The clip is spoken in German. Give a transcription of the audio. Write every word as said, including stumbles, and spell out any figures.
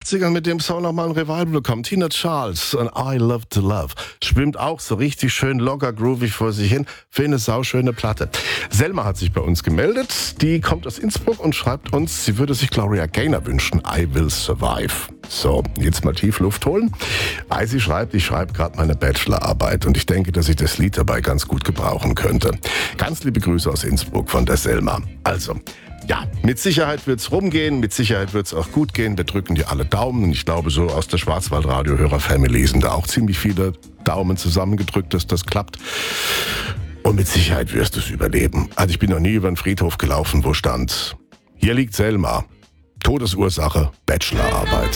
achtzigern mit dem Song nochmal ein Revival bekommen. Tina Charles und I Love to Love. Schwimmt auch so richtig schön locker, groovig vor sich hin. Für eine sauschöne Platte. Selma hat sich bei uns gemeldet. Die kommt aus Innsbruck und schreibt uns, sie würde sich Gloria Gaynor wünschen. I Will Survive. So, jetzt mal tief Luft holen. Eisi schreibt, ich schreibe gerade meine Bachelorarbeit und ich denke, dass ich das Lied dabei ganz gut gebrauchen könnte. Ganz liebe Grüße aus Innsbruck von der Selma. Also, ja, mit Sicherheit wird's rumgehen, mit Sicherheit wird's auch gut gehen. Wir drücken dir alle Daumen und ich glaube, so aus der Schwarzwaldradio-Hörer-Family sind da auch ziemlich viele Daumen zusammengedrückt, dass das klappt. Und mit Sicherheit wirst du es überleben. Also ich bin noch nie über den Friedhof gelaufen, wo stand: Hier liegt Selma. Todesursache, Bachelorarbeit.